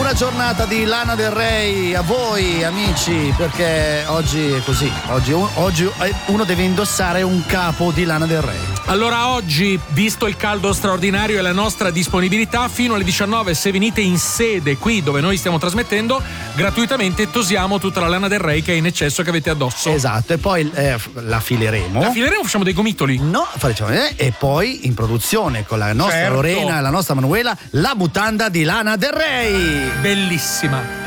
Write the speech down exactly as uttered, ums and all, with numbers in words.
Una giornata di Lana Del Rey a voi amici, perché oggi è così, oggi, oggi uno deve indossare un capo di Lana Del Rey. Allora oggi, visto il caldo straordinario e la nostra disponibilità, fino alle diciannove, se venite in sede qui dove noi stiamo trasmettendo, gratuitamente tosiamo tutta la Lana Del Rey che è in eccesso, che avete addosso. Esatto, e poi eh, la fileremo. La fileremo, facciamo dei gomitoli. No, facciamo, eh, e poi in produzione con la nostra Certo. Lorena e la nostra Manuela, la mutanda di Lana Del Rey. Bellissima.